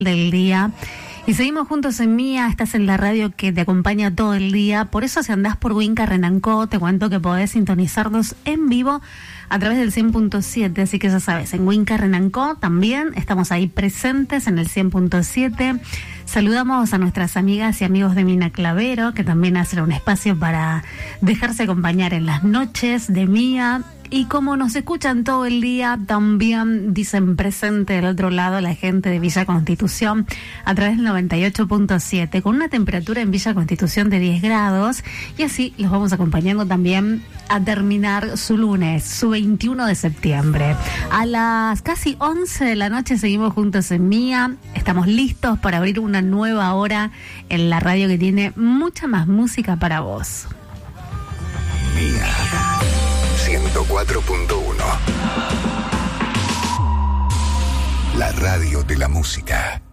del día. Y seguimos juntos en Mía, estás en la radio que te acompaña todo el día. Por eso si andás por Winca Renancó, te cuento que podés sintonizarnos en vivo a través del 100.7, así que ya sabes, en Winca Renancó también estamos ahí presentes en el 100.7. Saludamos a nuestras amigas y amigos de Mina Clavero, que también hacen un espacio para dejarse acompañar en las noches de Mía. Y como nos escuchan todo el día, también dicen presente del otro lado la gente de Villa Constitución a través del 98.7, con una temperatura en Villa Constitución de 10 grados. Y así los vamos acompañando también a terminar su lunes, su 21 de septiembre. A las casi 11 de la noche seguimos juntos en Mía. Estamos listos para abrir una nueva hora en la radio que tiene mucha más música para vos. Mía 104.1, la radio de la música.